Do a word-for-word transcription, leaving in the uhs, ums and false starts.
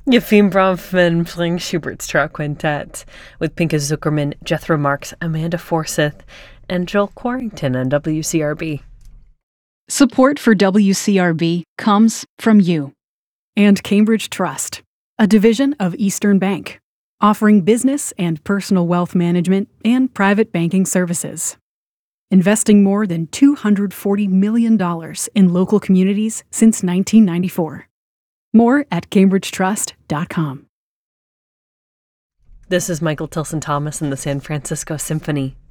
Yefim Bronfman playing Schubert's Trout Quintet, with Pinchas Zuckerman, Jethro Marks, Amanda Forsyth, and Joel Quarrington on W C R B. Support for W C R B comes from you and Cambridge Trust, a division of Eastern Bank, offering business and personal wealth management and private banking services. Investing more than two hundred forty million dollars in local communities since nineteen ninety-four. More at cambridge trust dot com. This is Michael Tilson Thomas and the San Francisco Symphony.